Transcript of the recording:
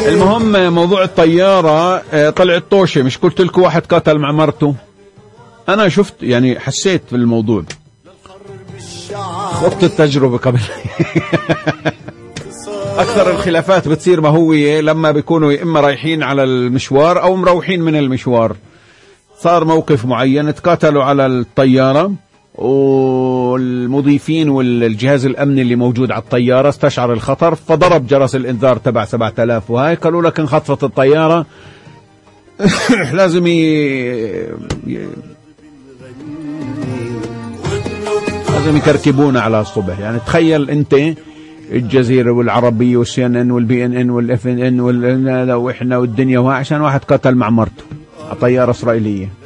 المهم موضوع الطيارة، طلعت طوشة. مش قلت لكم واحد قتل مع مرته؟ أنا شفت يعني حسيت في الموضوع، خضت التجربة قبل. أكثر الخلافات بتصير مهوية لما بيكونوا إما رايحين على المشوار أو مروحين من المشوار. صار موقف معين، اتقاتلوا على الطيارة، والمضيفين والجهاز الأمني اللي موجود على الطيارة استشعر الخطر، فضرب جرس الإنذار تبع 7000 وهاي. قالوا لك انخطفت الطيارة. لازم لازم يكركبونا على الصبح. يعني تخيل انت الجزيرة والعربية والCNN والBNN والFNN واحنا والدنيا، عشان واحد قتل مع مرته على طيارة إسرائيلية.